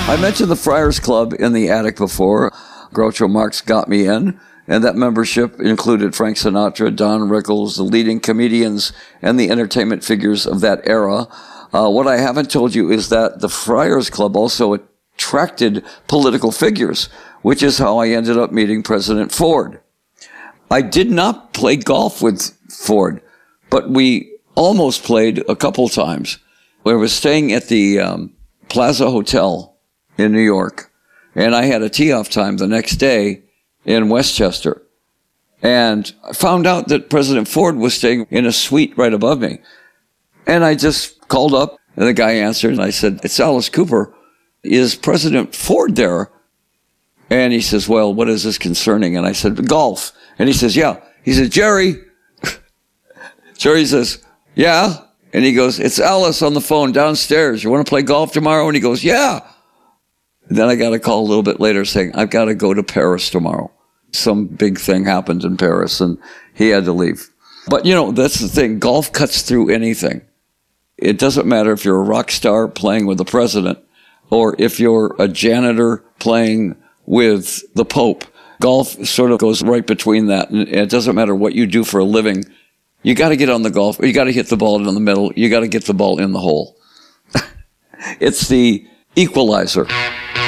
I mentioned the Friars Club in the attic before. Groucho Marx got me in, and that membership included Frank Sinatra, Don Rickles, the leading comedians, and the entertainment figures of that era. What I haven't told you is that the Friars Club also attracted political figures, which is how I ended up meeting President Ford. I did not play golf with Ford, but we almost played a couple times. We were staying at the Plaza Hotel in New York, and I had a tee-off time the next day in Westchester. And I found out that President Ford was staying in a suite right above me. And I just called up, and the guy answered, and I said, "It's Alice Cooper. Is President Ford there?" And he says, "Well, what is this concerning?" And I said, "Golf." And he says, "Yeah." He said, "Jerry." Jerry says, "Yeah." And he goes, "It's Alice on the phone downstairs. You want to play golf tomorrow?" And he goes, "Yeah." And then I got a call a little bit later saying, "I've got to go to Paris tomorrow. Some big thing happened in Paris," and he had to leave. But, you know, that's the thing. Golf cuts through anything. It doesn't matter if you're a rock star playing with the president or if you're a janitor playing with the Pope. Golf sort of goes right between that. And it doesn't matter what you do for a living. You got to get on the golf. You got to hit the ball in the middle. You got to get the ball in the hole. It's the equalizer.